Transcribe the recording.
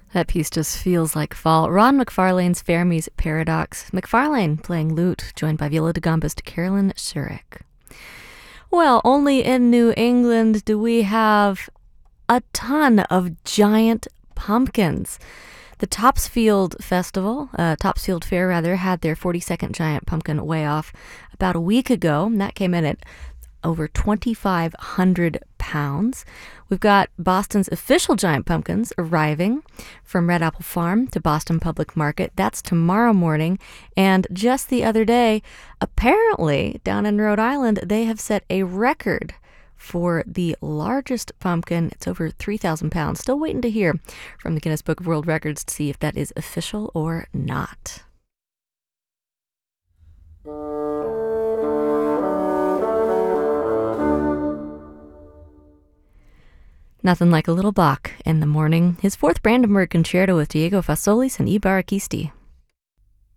That piece just feels like fall. Ron McFarlane's Fermi's Paradox. McFarlane playing lute, joined by viola da gambist Carolyn Shurik. Well, only in New England do we have a ton of giant pumpkins. The Topsfield Fair rather, had their 42nd giant pumpkin way off about a week ago, and that came in at over 2,500 pounds. We've got Boston's official giant pumpkins arriving from Red Apple Farm to Boston Public Market. That's tomorrow morning. And just the other day, apparently down in Rhode Island, they have set a record for the largest pumpkin. It's over 3,000 pounds. Still waiting to hear from the Guinness Book of World Records to see if that is official or not. Nothing like a little Bach in the morning. His fourth Brandenburg Concerto with Diego Fasolis and Ibarra Kisti.